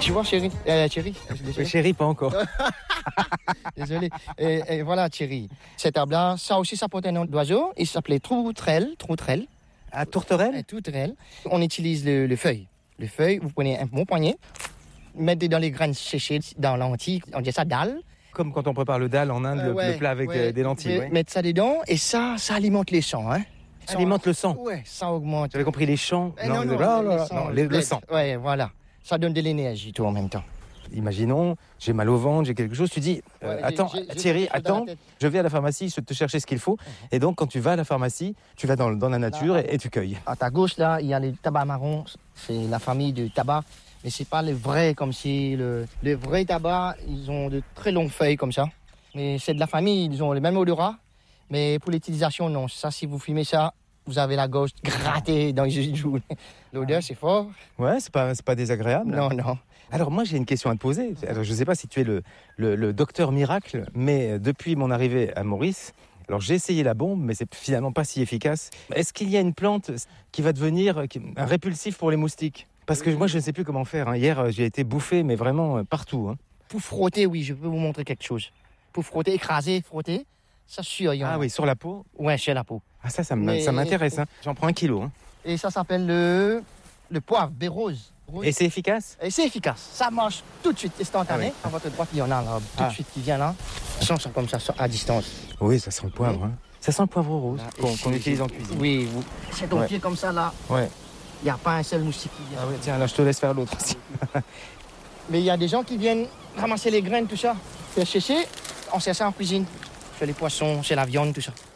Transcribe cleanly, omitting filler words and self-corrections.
Tu vois, chérie, Chérie, pas encore. Désolé. Et voilà, Thierry. Cet arbre-là, ça aussi, ça porte un nom d'oiseau. Il s'appelait troutrelle. À tourterelle? Tourterelle. On utilise le feuille. Le feuille, vous prenez un bon poignet, mettez dans les graines séchées, dans l'antique, on dit ça dalle. Comme quand on prépare le dal en Inde, le plat avec des lentilles. Ouais. Mettre ça dedans, et ça alimente les sangs. Hein. Ça alimente le sang? Ouais, ça augmente. J'avais compris les champs. Non, le sang. Ouais, voilà. Ça donne de l'énergie, tout en même temps. Imaginons, j'ai mal au ventre, j'ai quelque chose, tu dis, Thierry, attends, je vais à la pharmacie, je te chercher ce qu'il faut. Et donc, quand tu vas à la pharmacie, tu vas dans la nature et tu cueilles. À ta gauche, là, il y a les tabacs marrons. C'est la famille de tabac. Mais c'est pas les vrais, comme si les vrais tabacs, ils ont de très longues feuilles comme ça. Mais c'est de la famille, ils ont le même odorat. Mais pour l'utilisation, non. Ça, si vous fumez ça, vous avez la gorge grattée dans les joues. L'odeur, c'est fort. Ouais, c'est pas désagréable. Non. Alors moi, j'ai une question à te poser. Alors, je ne sais pas si tu es le docteur miracle, mais depuis mon arrivée à Maurice, alors j'ai essayé la bombe, mais c'est finalement pas si efficace. Est-ce qu'il y a une plante qui va devenir un répulsif pour les moustiques? Parce que moi, je ne sais plus comment faire. Hein. Hier, j'ai été bouffé, mais vraiment partout. Hein. Pour frotter, oui, je peux vous montrer quelque chose. Pour frotter, écraser, frotter, ça suit. Oui, sur la peau? Ouais, sur la peau. Ah, ça m'intéresse. Hein. J'en prends 1 kilo. Hein. Et ça s'appelle le poivre, bérose. Et c'est efficace? Et c'est efficace. Ça marche tout de suite, instantané. À votre droite, il y en a là, tout de suite qui vient là. Ça sent comme ça, à distance. Oui, ça sent le poivre. Hein. Ça sent le poivre rose qu'on utilise en cuisine. Oui, c'est ton pied comme ça là. Ouais. Il n'y a pas un seul moustique qui vient. Ah oui, tiens, là, je te laisse faire l'autre aussi. Mais il y a des gens qui viennent ramasser les graines, tout ça, faire sécher. On sert ça en cuisine. Chez les poissons, chez la viande, tout ça.